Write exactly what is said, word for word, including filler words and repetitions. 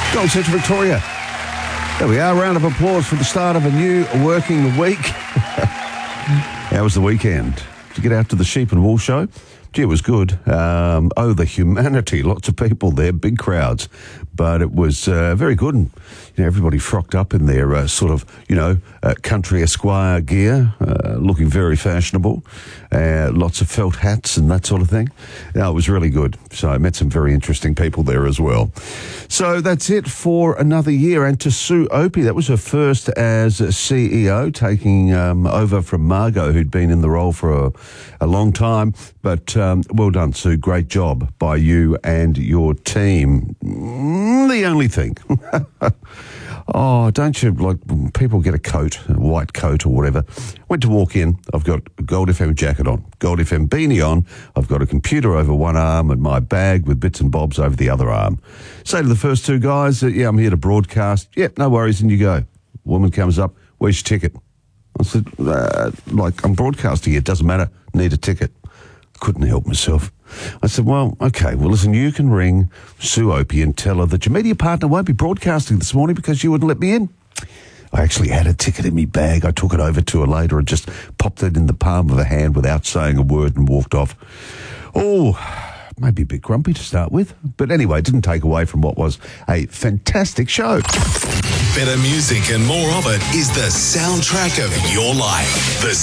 Gold Central Victoria. There we are. Round of applause for the start of a new working week. How was the weekend? Did you get out to the Sheep and Wool show? Gee, it was good. Um, oh, the humanity. Lots of people there, big crowds. But it was uh, very good. And, you know, everybody frocked up in their uh, sort of, you know, uh, country esquire gear, uh, looking very fashionable. Uh, lots of felt hats and that sort of thing. No, it was really good. So I met some very interesting people there as well. So that's it for another year. And to Sue Opie, that was her first as C E O, taking um, over from Margot, who'd been in the role for a, a long time. But um, well done, Sue. Great job by you and your team. Mm, the only thing... Oh, don't you, like, people get a coat, a white coat or whatever. Went to walk in, I've got a Gold F M jacket on, Gold F M beanie on, I've got a computer over one arm and my bag with bits and bobs over the other arm. Say to the first two guys, uh, yeah, I'm here to broadcast. Yep, no worries, in you go. Woman comes up, where's your ticket? I said, uh, like, I'm broadcasting, it doesn't matter, need a ticket. Couldn't help myself. I said, well, okay, well, listen, you can ring Sue Opie and tell her that your media partner won't be broadcasting this morning because you wouldn't let me in. I actually had a ticket in my bag. I took it over to her later and just popped it in the palm of her hand without saying a word and walked off. Oh, maybe a bit grumpy to start with. But anyway, it didn't take away from what was a fantastic show. Better music and more of it is the soundtrack of your life. The